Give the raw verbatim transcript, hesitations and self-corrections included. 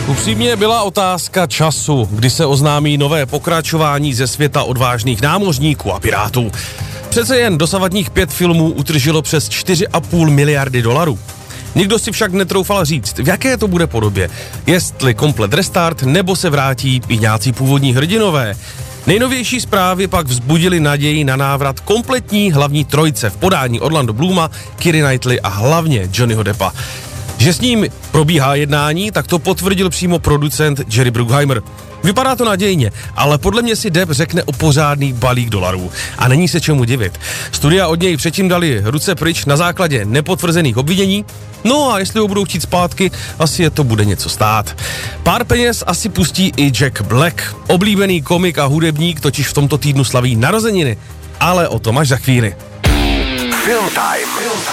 Upřímně byla otázka času, kdy se oznámí nové pokračování ze světa odvážných námořníků a pirátů. Přece jen dosavadních pět filmů utržilo přes čtyři a půl miliardy dolarů. Nikdo si však netroufal říct, v jaké to bude podobě. Jestli komplet restart, nebo se vrátí i nějací původní hrdinové. Nejnovější zprávy pak vzbudily naději na návrat kompletní hlavní trojce v podání Orlando Blooma, Keira Knightley a hlavně Johnnyho Deppa. Že s ním probíhá jednání, tak to potvrdil přímo producent Jerry Bruckheimer. Vypadá to nadějně, ale podle mě si Depp řekne o pořádný balík dolarů. A není se čemu divit. Studia od něj předtím dali ruce pryč na základě nepotvrzených obvinění, no a jestli ho budou chtít zpátky, asi je to bude něco stát. Pár peněz asi pustí i Jack Black. Oblíbený komik a hudebník totiž v tomto týdnu slaví narozeniny, ale o tom až za chvíli. Film Time.